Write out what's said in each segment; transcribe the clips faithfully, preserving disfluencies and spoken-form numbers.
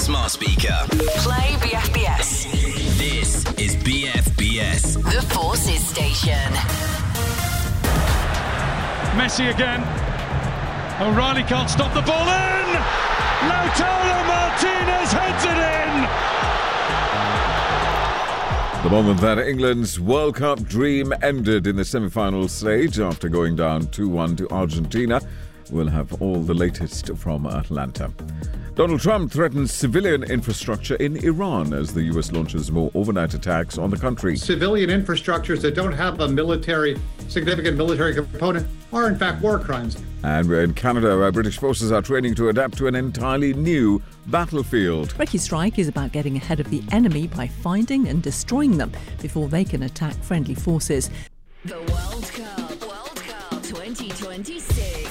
smart speaker. Play B F B S. This is B F B S. The Forces Station. Messi again. O'Reilly can't stop the ball in. Lautaro Martinez heads it in. The moment that England's World Cup dream ended in the semi-final stage after going down two one to Argentina. We'll have all the latest from Atlanta. Donald Trump threatens civilian infrastructure in Iran as the U S launches more overnight attacks on the country. Civilian infrastructures that don't have a military, significant military component are in fact war crimes. And we're in Canada, where British forces are training to adapt to an entirely new battlefield. Recce Strike is about getting ahead of the enemy by finding and destroying them before they can attack friendly forces. The World Cup. World Cup twenty twenty-six.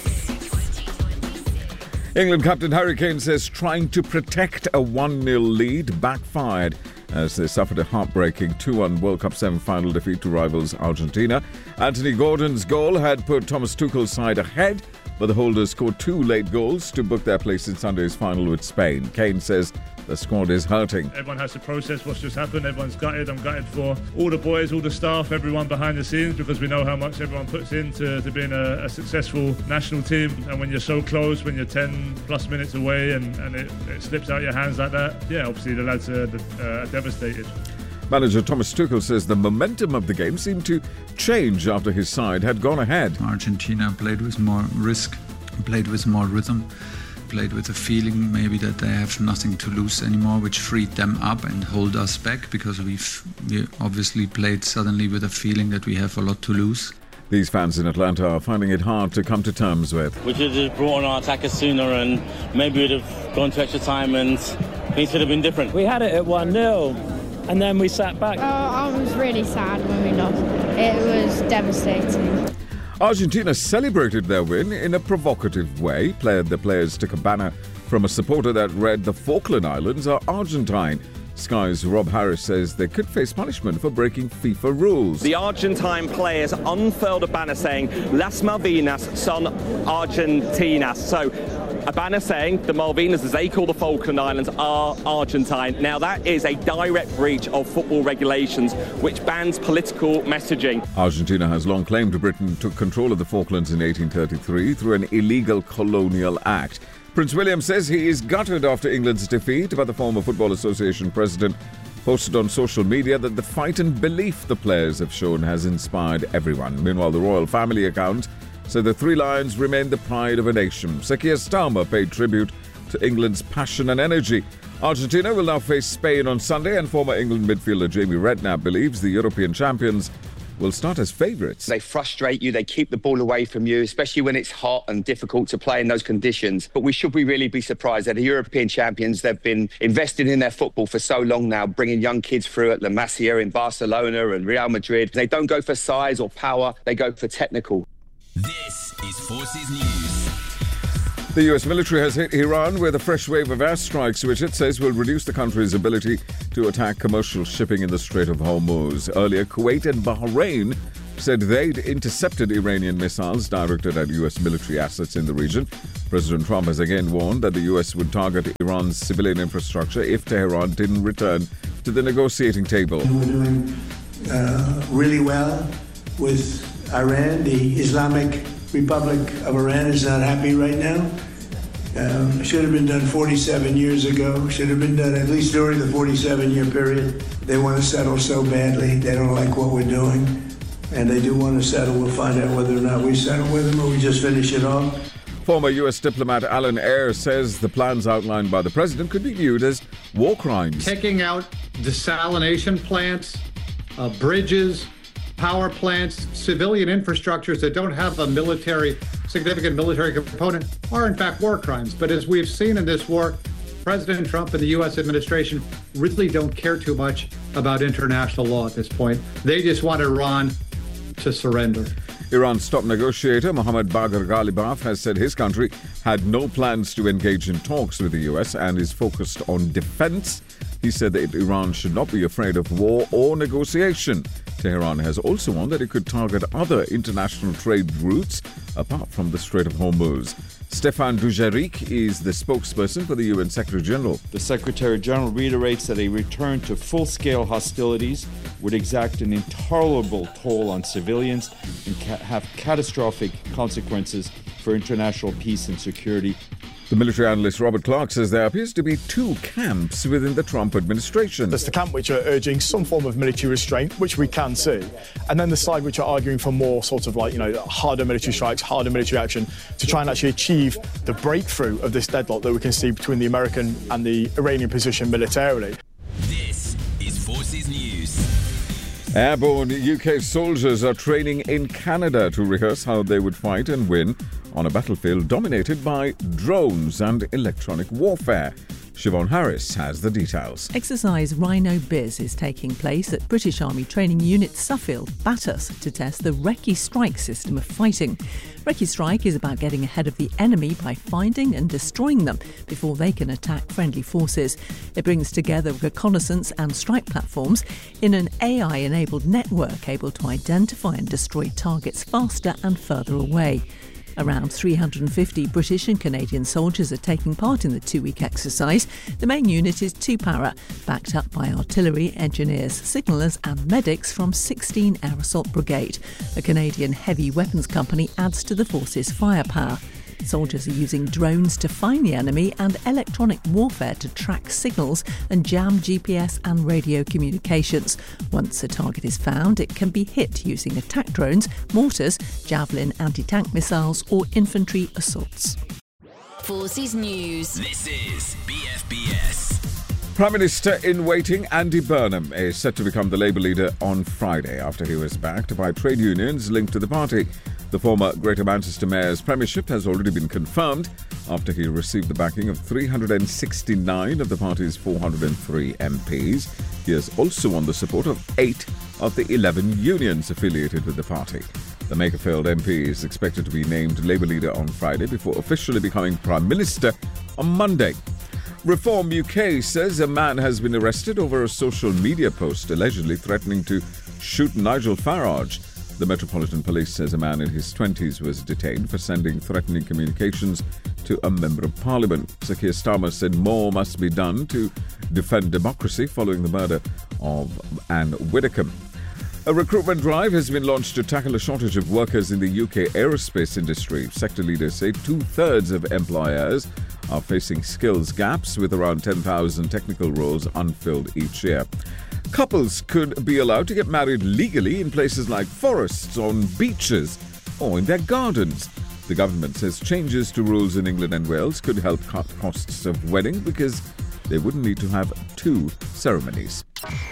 England captain Harry Kane says trying to protect a one nil lead backfired as they suffered a heartbreaking two one World Cup semi-final defeat to rivals Argentina. Anthony Gordon's goal had put Thomas Tuchel's side ahead, but the holders scored two late goals to book their place in Sunday's final with Spain. Kane says the squad is hurting. Everyone has to process what's just happened. Everyone's gutted. I'm gutted for all the boys, all the staff, everyone behind the scenes, because we know how much everyone puts into to being a, a successful national team. And when you're so close, when you're ten plus minutes away and, and it, it slips out your hands like that, yeah, obviously the lads are uh, devastated. Manager Thomas Tuchel says the momentum of the game seemed to change after his side had gone ahead. Argentina played with more risk, played with more rhythm, played with a feeling maybe that they have nothing to lose anymore, which freed them up and hold us back, because we've we obviously played suddenly with a feeling that we have a lot to lose. These fans in Atlanta are finding it hard to come to terms with. We should have just brought on our attackers sooner and maybe we'd have gone to extra time and things could have been different. We had it at one nil and then we sat back. Uh, I was really sad when we lost. It was devastating. Argentina celebrated their win in a provocative way. The players took a banner from a supporter that read, "The Falkland Islands are Argentine." Sky's Rob Harris says they could face punishment for breaking FIFA rules. The Argentine players unfurled a banner saying, "Las Malvinas son Argentinas." So a banner saying the Malvinas, as they call the Falkland Islands, are Argentine. Now that is a direct breach of football regulations, which bans political messaging. Argentina has long claimed Britain took control of the Falklands in eighteen thirty-three through an illegal colonial act. Prince William says he is gutted after England's defeat, but the former Football Association president posted on social media that the fight and belief the players have shown has inspired everyone. Meanwhile, the royal family account said the Three Lions remain the pride of a nation. Sir Keir Starmer paid tribute to England's passion and energy. Argentina will now face Spain on Sunday, and former England midfielder Jamie Redknapp believes the European champions will start as favourites. They frustrate you, they keep the ball away from you, especially when it's hot and difficult to play in those conditions. But we should we really be surprised that the European champions, they've been invested in their football for so long now, bringing young kids through at La Masia in Barcelona and Real Madrid. They don't go for size or power, they go for technical. This is Forces News. The U S military has hit Iran with a fresh wave of airstrikes, which it says will reduce the country's ability to attack commercial shipping in the Strait of Hormuz. Earlier, Kuwait and Bahrain said they'd intercepted Iranian missiles directed at U S military assets in the region. President Trump has again warned that the U S would target Iran's civilian infrastructure if Tehran didn't return to the negotiating table. We're doing uh, really well with Iran. The Islamic Republic of Iran is not happy right now. Um, should have been done forty-seven years ago. Should have been done at least during the forty-seven year period. They want to settle so badly. They don't like what we're doing. And they do want to settle. We'll find out whether or not we settle with them or we just finish it off. Former U S diplomat Alan Ayre says the plans outlined by the president could be viewed as war crimes. Taking out desalination plants, uh, bridges, power plants, civilian infrastructures that don't have a military, significant military component are in fact war crimes. But as we've seen in this war, President Trump and the U S administration really don't care too much about international law at this point. They just want Iran to surrender. Iran's top negotiator, Mohammad Bagher Ghalibaf, has said his country had no plans to engage in talks with the U S and is focused on defense. He said that Iran should not be afraid of war or negotiation. Tehran has also warned that it could target other international trade routes apart from the Strait of Hormuz. Stefan Dujarric is the spokesperson for the U N Secretary-General. The Secretary-General reiterates that a return to full-scale hostilities would exact an intolerable toll on civilians and ca- have catastrophic consequences for international peace and security. The military analyst Robert Clark says there appears to be two camps within the Trump administration. There's the camp which are urging some form of military restraint, which we can see, and then the side which are arguing for more sort of like, you know, harder military strikes, harder military action to try and actually achieve the breakthrough of this deadlock that we can see between the American and the Iranian position militarily. This is Forces News. Airborne U K soldiers are training in Canada to rehearse how they would fight and win on a battlefield dominated by drones and electronic warfare. Siobhan Harris has the details. Exercise Rhino Biz is taking place at British Army Training Unit Suffield, Bathurst, to test the Recce Strike system of fighting. Recce Strike is about getting ahead of the enemy by finding and destroying them before they can attack friendly forces. It brings together reconnaissance and strike platforms in an A I-enabled network able to identify and destroy targets faster and further away. Around three hundred fifty British and Canadian soldiers are taking part in the two-week exercise. The main unit is two para, backed up by artillery, engineers, signallers and medics from sixteen Air Assault Brigade. A Canadian heavy weapons company adds to the force's firepower. Soldiers are using drones to find the enemy and electronic warfare to track signals and jam G P S and radio communications. Once a target is found, it can be hit using attack drones, mortars, javelin anti-tank missiles or infantry assaults. Forces News. This is B F B S. Prime Minister in waiting Andy Burnham is set to become the Labour leader on Friday after he was backed by trade unions linked to the party. The former Greater Manchester Mayor's premiership has already been confirmed after he received the backing of three hundred sixty-nine of the party's four hundred three M Ps. He has also won the support of eight of the eleven unions affiliated with the party. The Makerfield M P is expected to be named Labour leader on Friday before officially becoming Prime Minister on Monday. Reform U K says a man has been arrested over a social media post allegedly threatening to shoot Nigel Farage. The Metropolitan Police says a man in his twenties was detained for sending threatening communications to a Member of Parliament. Sir Keir Starmer said more must be done to defend democracy following the murder of Anne Widdecombe. A recruitment drive has been launched to tackle a shortage of workers in the U K aerospace industry. Sector leaders say two-thirds of employers are facing skills gaps, with around ten thousand technical roles unfilled each year. Couples could be allowed to get married legally in places like forests, on beaches, or in their gardens. The government says changes to rules in England and Wales could help cut costs of wedding because they wouldn't need to have two ceremonies.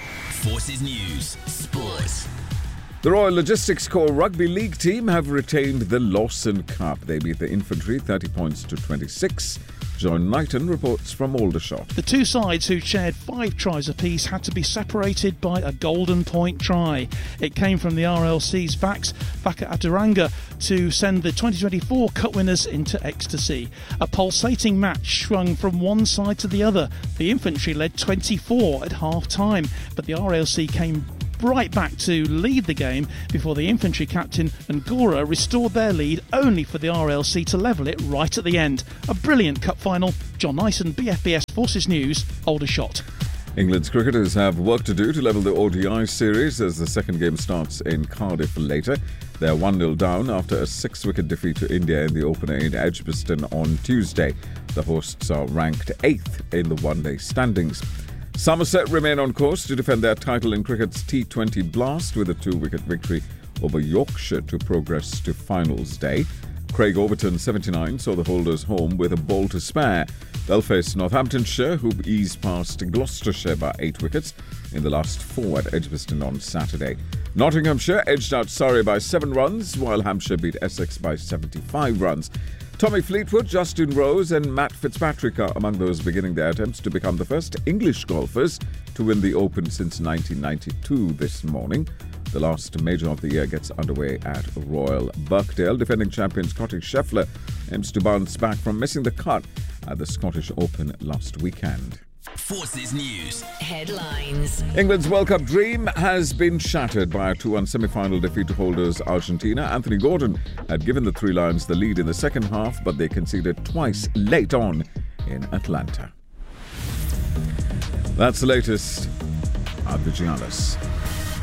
Forces News Sports. The Royal Logistics Corps Rugby League team have retained the Lawson Cup. They beat the Infantry thirty points to twenty-six. John Knighton reports from Aldershot. The two sides, who shared five tries apiece, had to be separated by a golden point try. It came from the R L C's backs, Baka Aturanga, to send the twenty twenty-four Cup winners into ecstasy. A pulsating match swung from one side to the other. The Infantry led twenty-four at half-time, but the R L C came right back to lead the game before the Infantry captain and Gora restored their lead, only for the R L C to level it right at the end. A brilliant cup final. John Nyson, B F B S Forces News, Aldershot. England's cricketers have work to do to level the O D I series as the second game starts in Cardiff later. They're one nil down after a six-wicket defeat to India in the opener in Edgbaston on Tuesday. The hosts are ranked eighth in the one-day standings. Somerset remain on course to defend their title in cricket's T twenty Blast with a two-wicket victory over Yorkshire to progress to finals day. Craig Overton, seventy-nine, saw the holders home with a ball to spare. They'll face Northamptonshire, who eased past Gloucestershire by eight wickets in the last four at Edgbaston on Saturday. Nottinghamshire edged out Surrey by seven runs, while Hampshire beat Essex by seventy-five runs. Tommy Fleetwood, Justin Rose and Matt Fitzpatrick are among those beginning their attempts to become the first English golfers to win the Open since nineteen ninety-two this morning. The last major of the year gets underway at Royal Birkdale. Defending champion Scotty Scheffler aims to bounce back from missing the cut at the Scottish Open last weekend. Forces News. Headlines. England's World Cup dream has been shattered by a two one semi-final defeat to holders Argentina. Anthony Gordon had given the Three Lions the lead in the second half, but they conceded twice late on in Atlanta. That's the latest. I'm Vigianis.